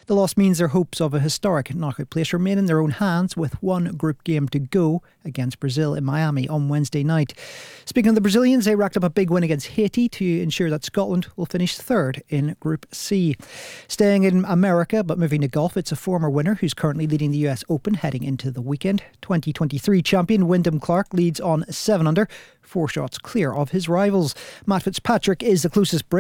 The loss means their hopes of a historic knockout place remain in their own hands, with one group game to go against Brazil in Miami on Wednesday night. Speaking of the Brazilians, they racked up a big win against Haiti to ensure that Scotland will finish third in Group C. Staying in America but moving to golf, it's a former winner who's currently leading the US Open heading into the weekend. 2023 champion Wyndham Clark leads on 7 under, 4 shots clear of his rivals. Matt Fitzpatrick is the closest break.